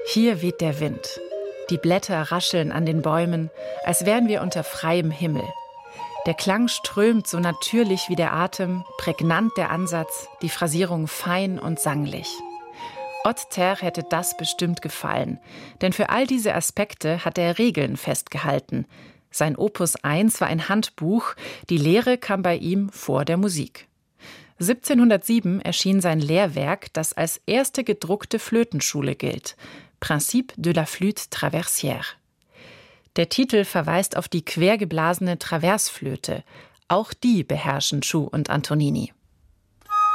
Hier weht der Wind. Die Blätter rascheln an den Bäumen, als wären wir unter freiem Himmel. Der Klang strömt so natürlich wie der Atem, prägnant der Ansatz, die Phrasierung fein und sanglich. Odd-Terre hätte das bestimmt gefallen, denn für all diese Aspekte hat er Regeln festgehalten. Sein Opus 1 war ein Handbuch, die Lehre kam bei ihm vor der Musik. 1707 erschien sein Lehrwerk, das als erste gedruckte Flötenschule gilt, Principe de la Flûte Traversière. Der Titel verweist auf die quergeblasene Traversflöte. Auch die beherrschen Schuh und Antonini.